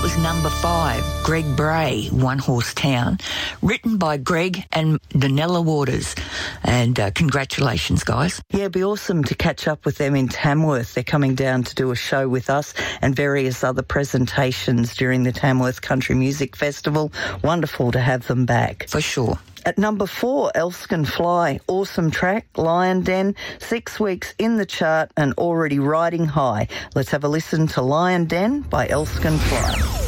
was number 5, Greg Bray, One Horse Town, written by Greg and Danella Waters. And congratulations, guys. Yeah, it'd be awesome to catch up with them in Tamworth. They're coming down to do a show with us and various other presentations during the Tamworth Country Music Festival. Wonderful to have them back. For sure. At number 4, Elves Can Fly. Awesome track, Lion Den. 6 weeks in the chart and already riding high. Let's have a listen to Lion Den by Elves Can Fly.